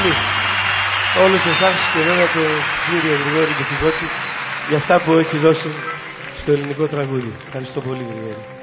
πολύ όλους εσάς και βέβαια τον κύριο Γρηγόρη Κεφυγότση για αυτά που έχει δώσει στο ελληνικό τραγούδι. Ευχαριστώ πολύ, Γρηγόρη.